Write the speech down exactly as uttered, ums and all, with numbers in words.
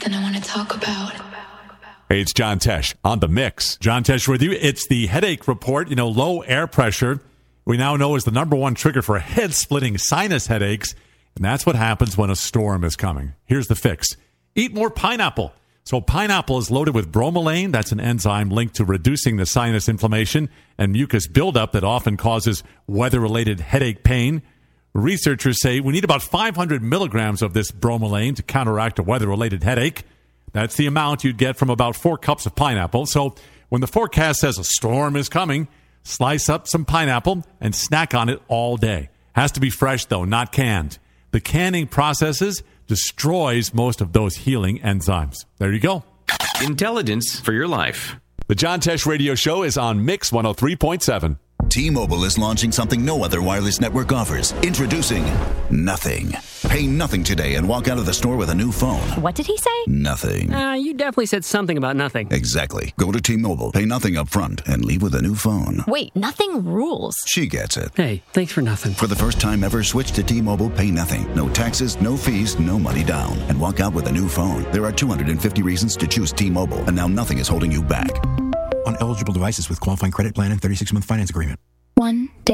something I want to talk about. Hey, it's John Tesh on The Mix. John Tesh with you. It's the headache report. You know, low air pressure, we now know is the number one trigger for head-splitting sinus headaches, and that's what happens when a storm is coming. Here's the fix. Eat more pineapple. So pineapple is loaded with bromelain. That's an enzyme linked to reducing the sinus inflammation and mucus buildup that often causes weather-related headache pain. Researchers say we need about five hundred milligrams of this bromelain to counteract a weather-related headache. That's the amount you'd get from about four cups of pineapple. So when the forecast says a storm is coming, slice up some pineapple and snack on it all day. Has to be fresh, though, not canned. The canning processes destroys most of those healing enzymes. There you go. Intelligence for your life. The John Tesh Radio Show is on Mix one oh three point seven. T-Mobile is launching something no other wireless network offers. Introducing Nothing. Pay nothing today and walk out of the store with a new phone. What did he say? Nothing. Uh, you definitely said something about nothing. Exactly. Go to T-Mobile, pay nothing up front, and leave with a new phone. Wait, nothing rules. She gets it. Hey, thanks for nothing. For the first time ever, switch to T-Mobile, pay nothing. No taxes, no fees, no money down. And walk out with a new phone. There are two hundred fifty reasons to choose T-Mobile, and now nothing is holding you back. On eligible devices with qualifying credit plan and thirty-six month finance agreement.